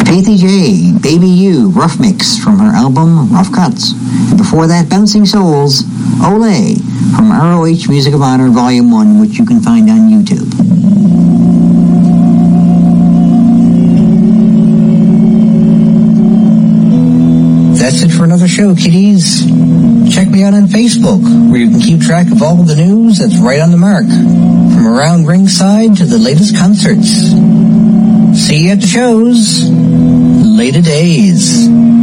Faithy J, Baby You, Rough Mix from her album Rough Cuts. And before that, Bouncing Souls, Olé from ROH Music of Honor Volume 1, which you can find on YouTube. That's it for another show, kiddies. Check me out on Facebook, where you can keep track of all the news that's right on the mark, from around ringside to the latest concerts. See you at the shows. Later days.